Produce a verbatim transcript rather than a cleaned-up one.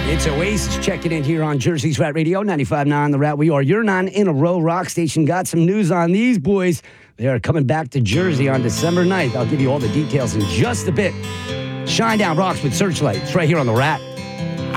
It's Oasis checking in here on Jersey's Rat Radio, ninety-five point nine The Rat. We are your nine in a row rock station. Got some news on these boys. They are coming back to Jersey on December ninth. I'll give you all the details in just a bit. Shinedown Rocks with Searchlight. It's right here on The Rat.